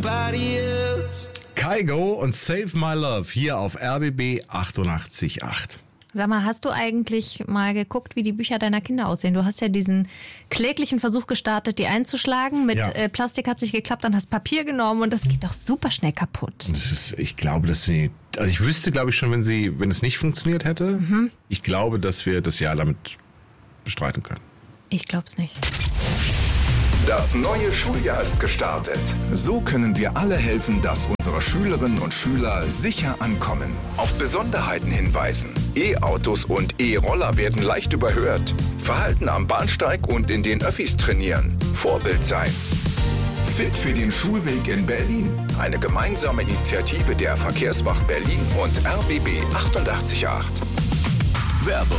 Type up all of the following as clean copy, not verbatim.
somebody else. Kygo und Save My Love hier auf RBB 88.8. Sag mal, hast du eigentlich mal geguckt, wie die Bücher deiner Kinder aussehen? Du hast ja diesen kläglichen Versuch gestartet, die einzuschlagen. Mit Plastik hat es nicht geklappt, dann hast Papier genommen und das geht doch super schnell kaputt. Ich glaube, dass sie, also ich wüsste, glaube ich, schon, wenn es nicht funktioniert hätte. Ich glaube, dass wir das Jahr damit bestreiten können. Ich glaub's nicht. Das neue Schuljahr ist gestartet. So können wir alle helfen, dass unsere Schülerinnen und Schüler sicher ankommen. Auf Besonderheiten hinweisen. E-Autos und E-Roller werden leicht überhört. Verhalten am Bahnsteig und in den Öffis trainieren. Vorbild sein. Fit für den Schulweg in Berlin. Eine gemeinsame Initiative der Verkehrswacht Berlin und RBB 88.8. Werbung.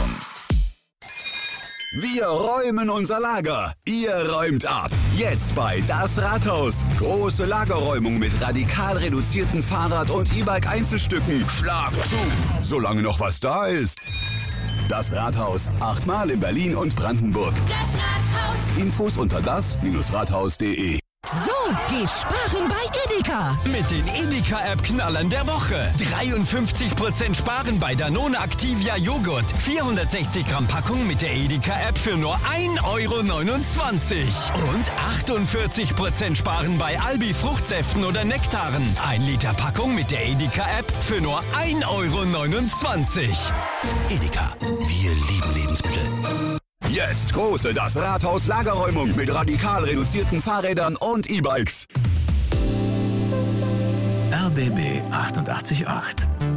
Wir räumen unser Lager. Ihr räumt ab. Jetzt bei Das Rathaus. Große Lagerräumung mit radikal reduzierten Fahrrad- und E-Bike-Einzelstücken. Schlag zu, solange noch was da ist. Das Rathaus. 8-mal in Berlin und Brandenburg. Das Rathaus. Infos unter das-rathaus.de. So geht Sparen bei Edeka. Mit den Edeka-App-Knallern der Woche. 53% Sparen bei Danone Activia Joghurt. 460 Gramm Packung mit der Edeka-App für nur 1,29 €. Und 48% Sparen bei Albi Fruchtsäften oder Nektaren. 1 Liter Packung mit der Edeka-App für nur 1,29 €. Edeka, wir lieben Lebensmittel. Jetzt große Das Rathaus Lagerräumung mit radikal reduzierten Fahrrädern und E-Bikes. RBB 88.8.